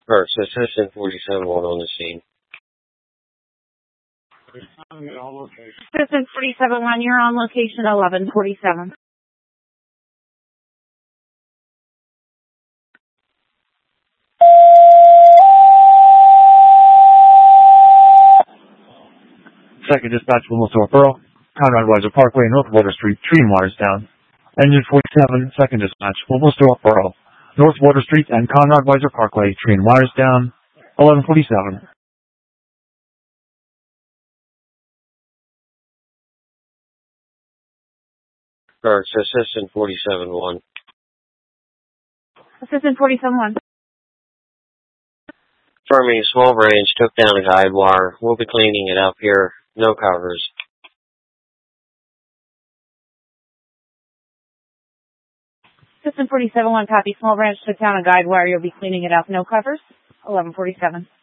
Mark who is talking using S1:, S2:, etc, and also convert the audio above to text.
S1: First, Assistant 47 on the scene.
S2: Assistant 47-1, you're on location 1147.
S3: Second dispatch, Wilmslow Borough, Conrad Weiser Parkway, North Water Street, tree and wires down. Engine 47, second dispatch, Wilmslow Borough, North Water Street and Conrad Weiser Parkway, tree and wires down, 1147.
S1: First, Assistant 47-1.
S2: Assistant 47-1.
S1: Confirming small branch took down a guide wire. We'll be cleaning it up here. No covers.
S2: Assistant 47-1, copy. Small branch took down a guide wire. You'll be cleaning it up. No covers. 1147.